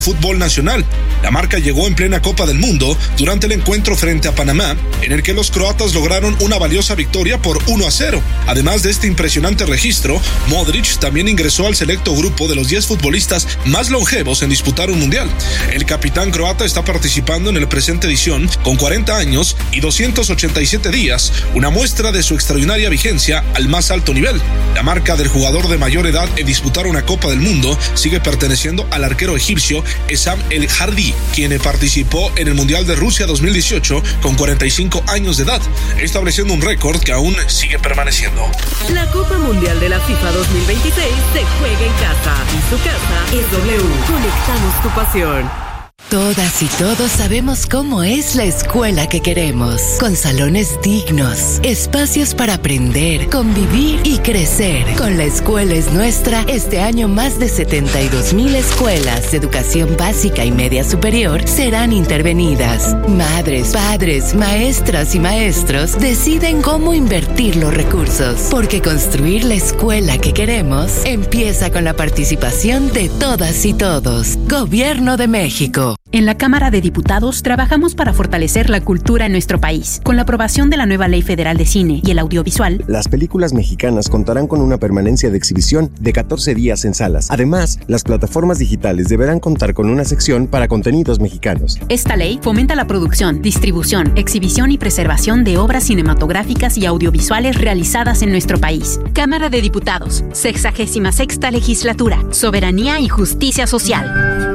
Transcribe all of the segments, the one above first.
fútbol nacional. La marca llegó en plena Copa del Mundo durante el encuentro frente a Panamá, en el que los croatas lograron una valiosa victoria por 1-0. Además de este impresionante registro, Modric también ingresó al selecto grupo de los 10 futbolistas más longevos en disputar un mundial. El capitán croata está participando en el presente edición con 40 años y 287 días, una muestra de su extraordinaria vigencia al más alto nivel. La marca del jugador de mayor edad en disputar una Copa del Mundo sigue perteneciendo al arquero egipcio Essam El Hardy, quien participó en el Mundial de Rusia 2018 con 45 años de edad, estableciendo un récord que aún sigue permaneciendo. La Copa Mundial de la FIFA 2026 se juega en casa y su casa es W. Conectamos tu pasión. Todas y todos sabemos cómo es la escuela que queremos, con salones dignos, espacios para aprender, convivir y crecer. Con La Escuela es Nuestra, este año más de 72,000 escuelas de educación básica y media superior serán intervenidas. Madres, padres, maestras y maestros deciden cómo invertir los recursos, porque construir la escuela que queremos empieza con la participación de todas y todos. Gobierno de México. En la Cámara de Diputados trabajamos para fortalecer la cultura en nuestro país. Con la aprobación de la nueva Ley Federal de Cine y el Audiovisual, las películas mexicanas contarán con una permanencia de exhibición de 14 días en salas. Además, las plataformas digitales deberán contar con una sección para contenidos mexicanos. Esta ley fomenta la producción, distribución, exhibición y preservación de obras cinematográficas y audiovisuales realizadas en nuestro país. Cámara de Diputados, 66ª Legislatura, Soberanía y Justicia Social.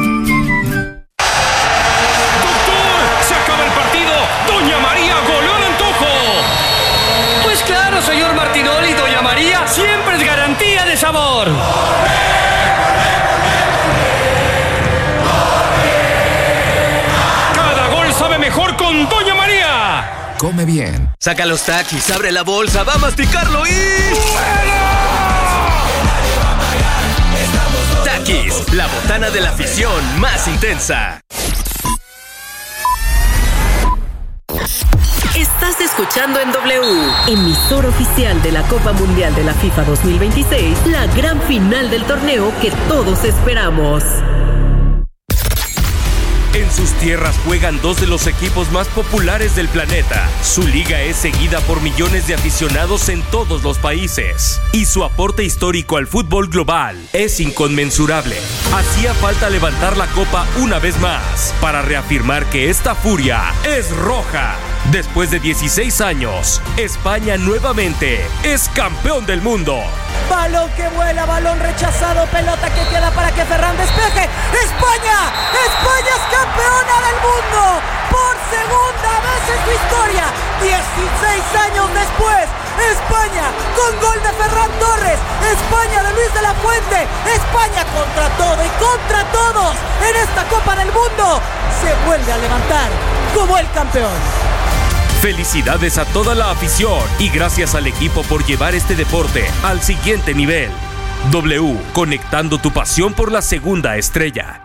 Señor Martinoli, Doña María, siempre es garantía de sabor. Cada gol sabe mejor con Doña María. Come bien. Saca los taquis, abre la bolsa, va a masticarlo y... Taquis, la botana de la afición más intensa. Estás escuchando en W, emisor oficial de la Copa Mundial de la FIFA 2026, la gran final del torneo que todos esperamos. En sus tierras juegan dos de los equipos más populares del planeta. Su liga es seguida por millones de aficionados en todos los países. Y su aporte histórico al fútbol global es inconmensurable. Hacía falta levantar la copa una vez más para reafirmar que esta furia es roja. Después de 16 años, España nuevamente es campeón del mundo. Balón que vuela, balón rechazado, pelota que queda para que Ferran despeje. ¡España! ¡España es campeona del mundo! Por segunda vez en su historia, 16 años después, España con gol de Ferran Torres, España de Luis de la Fuente, España contra todo y contra todos en esta Copa del Mundo se vuelve a levantar como el campeón. Felicidades a toda la afición y gracias al equipo por llevar este deporte al siguiente nivel. W, conectando tu pasión por la segunda estrella.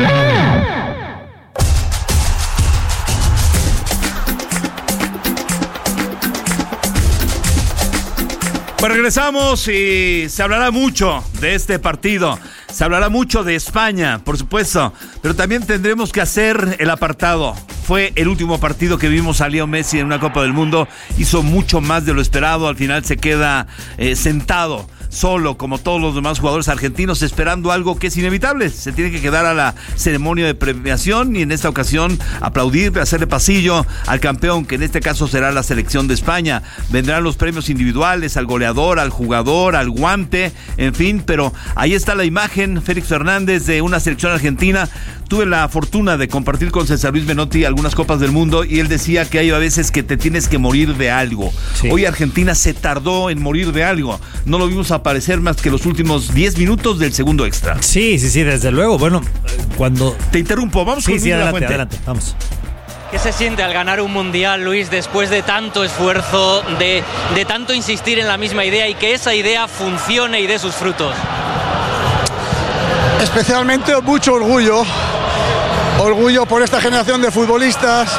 Pues regresamos y se hablará mucho de este partido. Se hablará mucho de España, por supuesto, pero también tendremos que hacer el apartado. Fue el último partido que vimos a Leo Messi en una Copa del Mundo. Hizo mucho más de lo esperado. Al final se queda sentado, solo, como todos los demás jugadores argentinos, esperando algo que es inevitable. Se tiene que quedar a la ceremonia de premiación y en esta ocasión aplaudir, hacerle pasillo al campeón, que en este caso será la selección de España. Vendrán los premios individuales al goleador, al jugador, al guante, en fin, pero ahí está la imagen, Félix Fernández, de una selección argentina. Tuve la fortuna de compartir con César Luis Menotti algunas Copas del Mundo y él decía que hay a veces que te tienes que morir de algo. Sí. Hoy Argentina se tardó en morir de algo. No lo vimos aparecer más que los últimos 10 minutos del segundo extra. Sí, desde luego. Bueno, cuando... Te interrumpo, vamos con Luis adelante, vamos. ¿Qué se siente al ganar un mundial, Luis, después de tanto esfuerzo, de tanto insistir en la misma idea y que esa idea funcione y dé sus frutos? Especialmente mucho orgullo por esta generación de futbolistas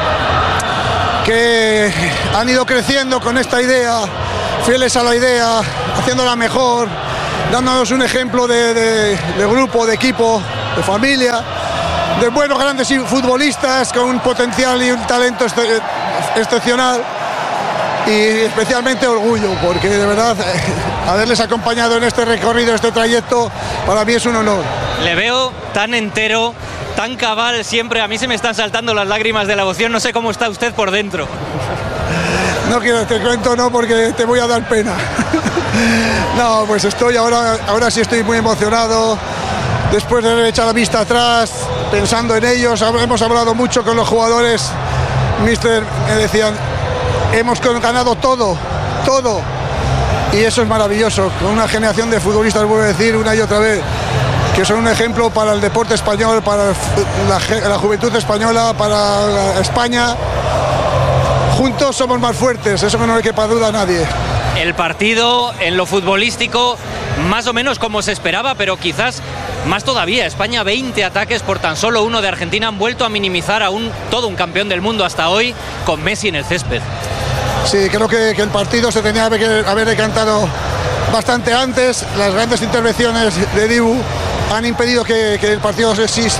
que han ido creciendo con esta idea, fieles a la idea, haciéndola mejor, dándonos un ejemplo de grupo, de equipo. de familia, de buenos grandes futbolistas con un potencial y un talento excepcional, y especialmente orgullo, porque de verdad haberles acompañado en este recorrido, este trayecto, para mí es un honor. Le veo tan entero, tan cabal siempre, a mí se me están saltando las lágrimas de la emoción, no sé cómo está usted por dentro. No quiero, te cuento no, porque te voy a dar pena. No, pues estoy ahora sí estoy muy emocionado, después de haber echado la vista atrás, pensando en ellos. Hemos hablado mucho con los jugadores, mister, me decían, hemos ganado todo, y eso es maravilloso, con una generación de futbolistas, vuelvo a decir una y otra vez, que son un ejemplo para el deporte español, para la juventud española, para España. Juntos somos más fuertes, eso que no le quepa duda a nadie. El partido en lo futbolístico más o menos como se esperaba, pero quizás más todavía. España 20 ataques por tan solo uno de Argentina, han vuelto a minimizar a todo un campeón del mundo hasta hoy con Messi en el césped. Sí, creo que el partido se tenía que haber decantado bastante antes. Las grandes intervenciones de Dibu han impedido que el partido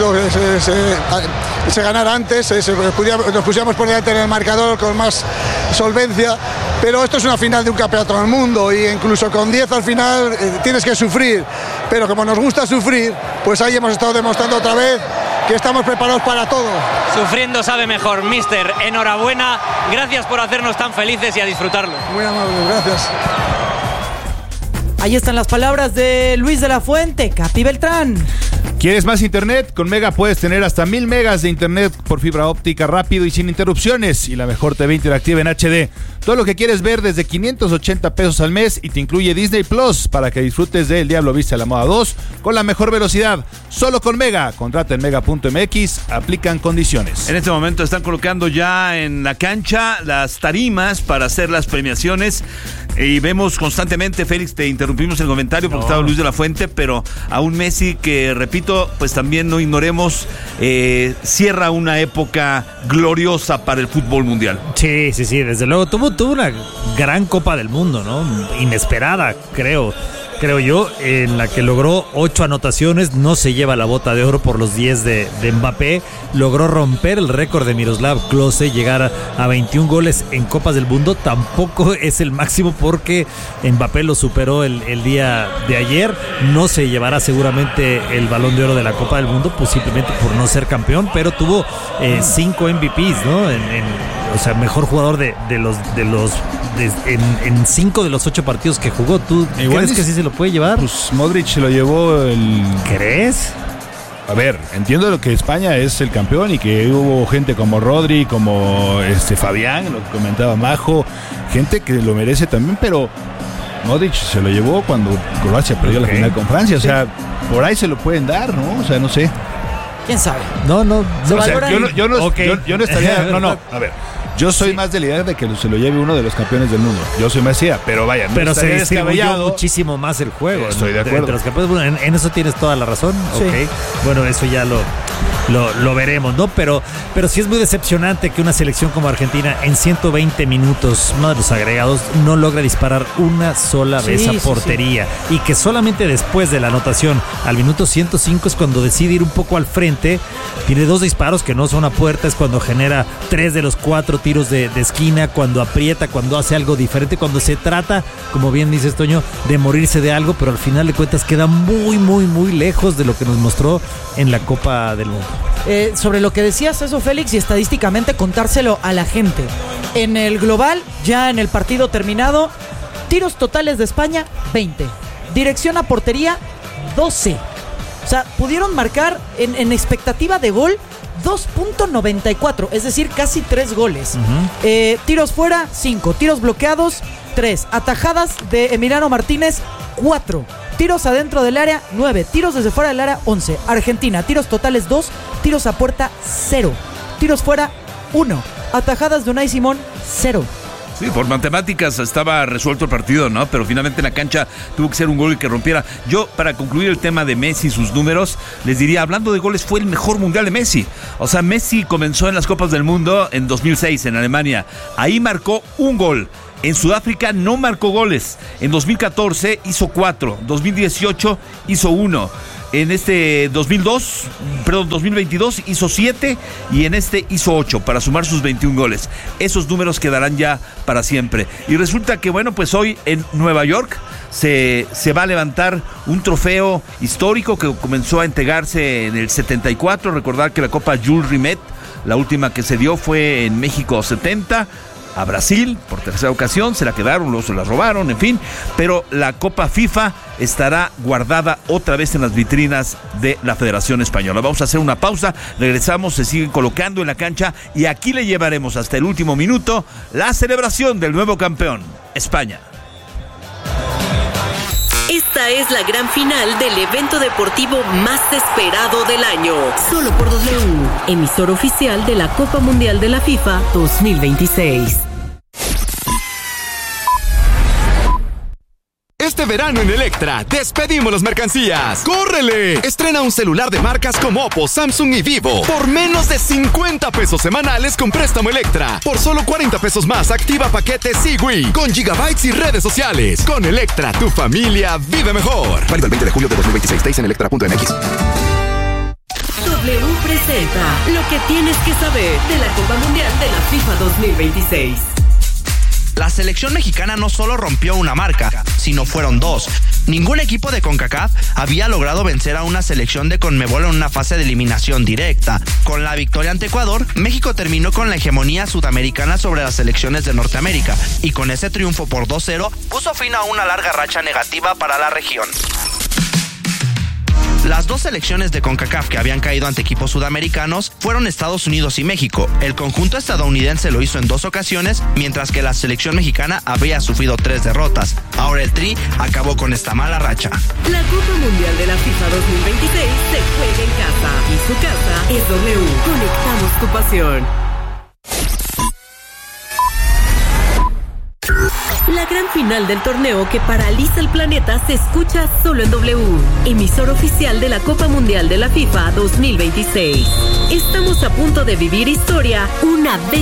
se ganara antes, nos pusiéramos por delante en el marcador con más solvencia, pero esto es una final de un campeonato del mundo, y incluso con 10 al final tienes que sufrir, pero como nos gusta sufrir, pues ahí hemos estado demostrando otra vez que estamos preparados para todo. Sufriendo sabe mejor, mister, enhorabuena, gracias por hacernos tan felices y a disfrutarlo. Muy amable, gracias. Ahí están las palabras de Luis de la Fuente, Capi Beltrán. ¿Quieres más internet? Con Mega puedes tener hasta 1000 megas de internet por fibra óptica rápido y sin interrupciones, y la mejor TV interactiva en HD. Todo lo que quieres ver desde 580 pesos al mes, y te incluye Disney Plus para que disfrutes de El Diablo Viste a la Moda 2 con la mejor velocidad. Solo con Mega. Contrata en mega.mx, aplican condiciones. En este momento están colocando ya en la cancha las tarimas para hacer las premiaciones, y vemos constantemente, Félix, te interrumpimos el comentario porque estaba Luis de la Fuente, pero a un Messi que, repito, pues también no ignoremos, cierra una época gloriosa para el fútbol mundial. Sí, desde luego tuvo una gran Copa del Mundo, ¿no? Inesperada, creo yo, en la que logró 8 anotaciones, no se lleva la bota de oro por los 10 de Mbappé, logró romper el récord de Miroslav Klose, llegar a 21 goles en Copas del Mundo, tampoco es el máximo porque Mbappé lo superó el día de ayer, no se llevará seguramente el Balón de Oro de la Copa del Mundo, pues simplemente por no ser campeón, pero tuvo 5 MVPs, ¿no? O sea, mejor jugador en 5 de los 8 partidos que jugó. ¿Tú crees que sí se lo puede llevar? Pues Modric se lo llevó ¿Crees? A ver, entiendo lo que España es el campeón y que hubo gente como Rodri, como Fabián, lo que comentaba Majo, gente que lo merece también, pero Modric se lo llevó cuando Croacia perdió la final con Francia. O sea, por ahí se lo pueden dar, ¿no? O sea, no sé. ¿Quién sabe? No. O sea, yo no estaría... No, a ver. Yo soy más de la idea de que se lo lleve uno de los campeones del mundo. Yo soy más idea, pero vaya, no pero se distribuyó muchísimo más el juego. Estoy de acuerdo. Entre los campeones, bueno, en eso tienes toda la razón. Sí. Okay. Bueno, eso ya lo veremos, ¿no? Pero sí es muy decepcionante que una selección como Argentina en 120 minutos, uno de los agregados, no logra disparar una sola vez a portería. Y que solamente después de la anotación, al minuto 105, es cuando decide ir un poco al frente. Tiene 2 disparos que no son a puerta, es cuando genera 3 de los 4 tiros de esquina, cuando aprieta, cuando hace algo diferente, cuando se trata, como bien dices, Toño, de morirse de algo, pero al final de cuentas queda muy, muy, muy lejos de lo que nos mostró en la Copa del Mundo. Sobre lo que decías eso, Félix, y estadísticamente contárselo a la gente. En el global, ya en el partido terminado, tiros totales de España, 20. Dirección a portería, 12. O sea, pudieron marcar en expectativa de gol 2.94, es decir, casi 3 goles. Tiros fuera, 5. Tiros bloqueados, 3. Atajadas de Emiliano Martínez, 4. Tiros adentro del área, 9. Tiros desde fuera del área, 11. Argentina, tiros totales, 2. Tiros a puerta, 0. Tiros fuera, 1. Atajadas de Unai Simón, 0. Sí, por matemáticas estaba resuelto el partido, ¿no? Pero finalmente en la cancha tuvo que ser un gol que rompiera. Yo, para concluir el tema de Messi y sus números, les diría, hablando de goles, fue el mejor mundial de Messi. O sea, Messi comenzó en las Copas del Mundo en 2006 en Alemania. Ahí marcó un gol. En Sudáfrica no marcó goles. En 2014 hizo 4, 2018 hizo 1. En este 2022 hizo 7 y en este hizo 8 para sumar sus 21 goles. Esos números quedarán ya para siempre. Y resulta que, bueno, pues hoy en Nueva York se va a levantar un trofeo histórico que comenzó a entregarse en el 74. Recordar que la Copa Jules Rimet, la última que se dio fue en México 70. A Brasil, por tercera ocasión, se la quedaron, luego se la robaron, en fin, pero la Copa FIFA estará guardada otra vez en las vitrinas de la Federación Española. Vamos a hacer una pausa, regresamos, se siguen colocando en la cancha y aquí le llevaremos hasta el último minuto la celebración del nuevo campeón, España. Esta es la gran final del evento deportivo más esperado del año. Solo por W, emisor oficial de la Copa Mundial de la FIFA 2026. Este verano en Electra, despedimos las mercancías. ¡Córrele! Estrena un celular de marcas como Oppo, Samsung y Vivo por menos de 50 pesos semanales con préstamo Electra. Por solo 40 pesos más, activa paquete Sigui con gigabytes y redes sociales. Con Electra, tu familia vive mejor. Válido el 20 de julio de 2026. Seis en electra.mx. W presenta lo que tienes que saber de la Copa Mundial de la FIFA 2026. La selección mexicana no solo rompió una marca, sino fueron dos. Ningún equipo de CONCACAF había logrado vencer a una selección de CONMEBOL en una fase de eliminación directa. Con la victoria ante Ecuador, México terminó con la hegemonía sudamericana sobre las selecciones de Norteamérica y con ese triunfo por 2-0 puso fin a una larga racha negativa para la región. Las dos selecciones de CONCACAF que habían caído ante equipos sudamericanos fueron Estados Unidos y México. El conjunto estadounidense lo hizo en 2 ocasiones, mientras que la selección mexicana había sufrido 3 derrotas. Ahora el Tri acabó con esta mala racha. La Copa Mundial de la FIFA 2026 se juega en casa y su casa es W. Conectamos tu pasión. La gran final del torneo que paraliza el planeta se escucha solo en W, emisor oficial de la Copa Mundial de la FIFA 2026. Estamos a punto de vivir historia una vez